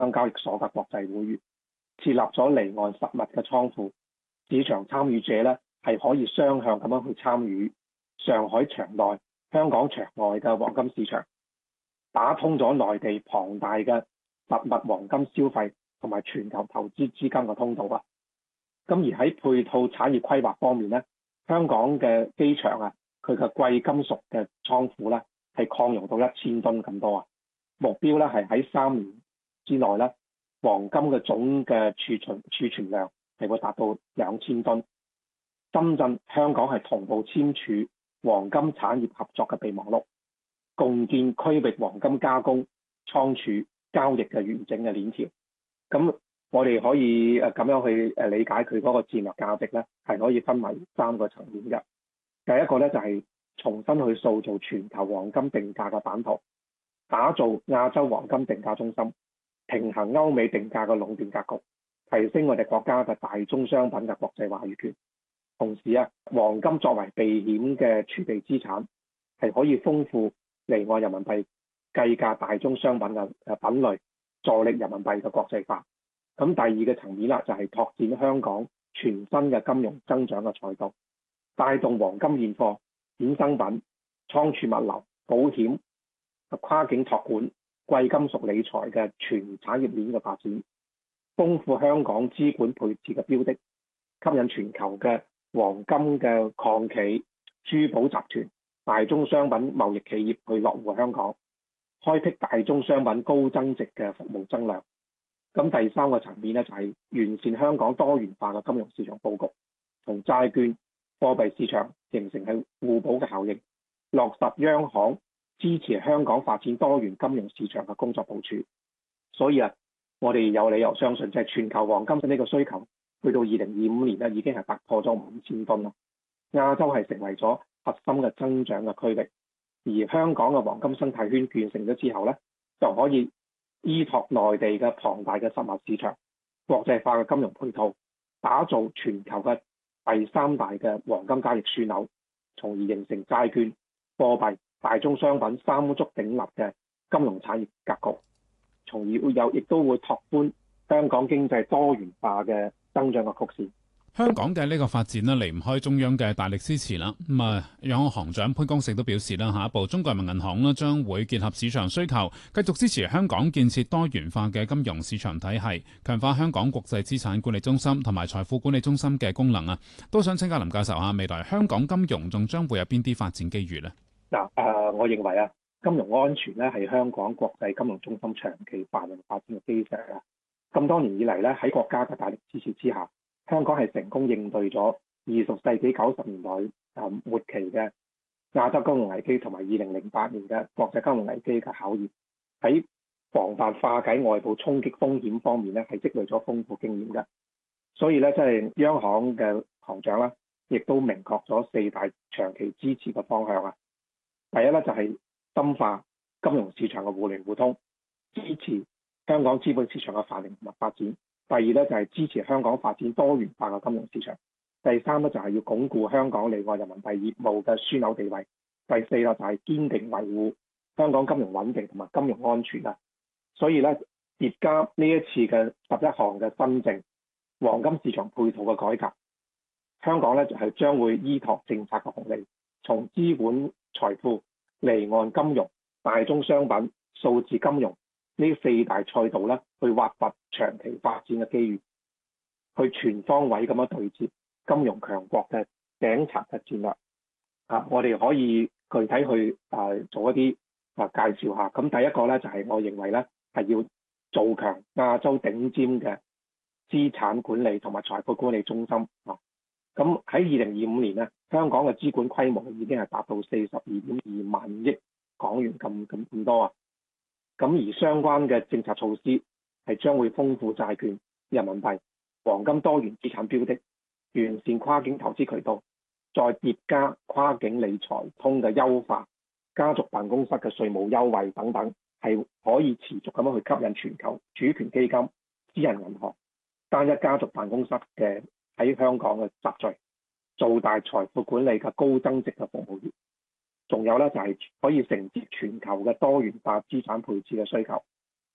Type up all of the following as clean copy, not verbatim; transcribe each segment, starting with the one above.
港交易所嘅國際會員，設立咗離岸實物嘅倉庫，市場參與者咧係可以雙向咁樣去參與上海場內、香港場外嘅黃金市場，打通咗內地龐大嘅實物黃金消費同埋全球投資資金嘅通道啊！咁而喺配套產業規劃方面咧，香港嘅機場啊，佢嘅貴金屬嘅倉庫咧係擴容到1000噸咁多啊！目標咧係喺3年之內咧，黃金嘅總嘅儲存量係會達到2000噸。深圳、香港係同步簽署黃金產業合作嘅備忘錄，共建區域黃金加工、倉儲、交易嘅完整嘅鏈條。咁我哋可以咁樣去理解佢嗰個戰略價值咧，係可以分為3個層面嘅。第一個咧就係重新去塑造全球黃金定價嘅版圖，打造亞洲黃金定價中心，平衡歐美定價嘅壟斷格局，提升我哋國家嘅大宗商品嘅國際話語權。同時啊，黃金作為避險嘅儲備資產，係可以豐富離岸人民幣計價大宗商品嘅品類，助力人民幣嘅國際化。咁第二個層面啦，就係拓展香港全新嘅金融增長嘅賽道，帶動黃金現貨、衍生品、倉儲物流、保險、跨境託管、貴金屬理財嘅全產業鏈嘅發展，豐富香港資管配置嘅標的，吸引全球嘅黃金嘅礦企、珠寶集團、大宗商品貿易企業去落戶香港，開闢大宗商品高增值嘅服務增量。咁第三個層面咧，就係完善香港多元化嘅金融市場佈局，同債券、貨幣市場形成係互補嘅效應，落實央行支持香港發展多元金融市場嘅工作部署。所以啊，我哋有理由相信，即係全球黃金嘅呢個需求，去到2025年咧，已經係突破咗5000噸啦。亞洲係成為咗核心嘅增長嘅區域，而香港嘅黃金生態圈建成咗之後咧，就可以依託內地嘅龐大嘅實物市場、國際化嘅金融配套，打造全球嘅第3大嘅黃金交易樞紐，從而形成債券、貨幣、大宗商品3足鼎立嘅金融產業格局，從而亦都會拓寬香港經濟多元化嘅增長嘅曲線。 香港嘅呢個發展呢，離唔開中央嘅大力支持啦。央行行長潘功勝都表示啦，下一步中國人民銀行呢將會結合市場需求，繼續支持香港建設多元化嘅金融市場體系，強化香港國際資產管理中心同埋財富管理中心嘅功能啊。都想請教林教授下，未來香港金融仲將會有邊啲發展機遇呢？ 我認為啊，金融安全咧係香港國際金融中心長期繁榮發展嘅基石啊。咁多年以嚟咧，喺國家嘅大力支持之下，香港係成功應對咗20世紀90年代末期嘅亞洲金融危機同埋2008年嘅國際金融危機嘅考驗，喺防範化解外部衝擊風險方面咧係積累咗豐富經驗嘅。所以咧，即係央行嘅行長啦，亦都明確咗4大長期支持嘅方向啊。第一咧就係深化金融市場嘅互聯互通，支持香港資本市場嘅繁榮同埋發展。第二咧就係支持香港發展多元化嘅金融市場。第三咧就係要鞏固香港離岸人民幣業務嘅樞紐地位。第四啦就係堅定維護香港金融穩定同埋金融安全啊。所以咧，疊加呢一次嘅11項嘅新政，黃金市場配套嘅改革，香港咧就係將會依託政策嘅紅利，從資本財富、離岸金融、大宗商品、數字金融呢4大賽道咧，去挖掘長期發展嘅機遇，去全方位咁樣對接金融強國嘅頂層嘅戰略。我哋可以具體去做一啲介紹下。咁第一個咧就係我認為咧係要做強亞洲頂尖嘅資產管理同埋財富管理中心啊。咁喺2025年咧，香港嘅資管規模已經係達到42.2萬億港元咁多啊。咁而相關嘅政策措施係將會豐富債券、人民幣、黃金多元資產標的，完善跨境投資渠道，再疊加跨境理財通嘅優化、家族辦公室嘅稅務優惠等等，係可以持續咁樣去吸引全球主權基金、私人銀行、單一家族辦公室嘅喺香港嘅集聚，做大財富管理嘅高增值嘅服務業。仲有咧就係可以承接全球嘅多元化資產配置嘅需求。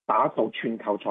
打造全球財